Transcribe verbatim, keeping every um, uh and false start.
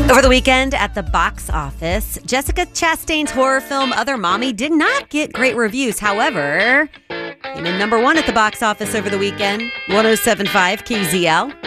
Over the weekend at the box office, Jessica Chastain's horror film Other Mommy did not get great reviews. However, came in number one at the box office over the weekend. one oh seven point five K Z L.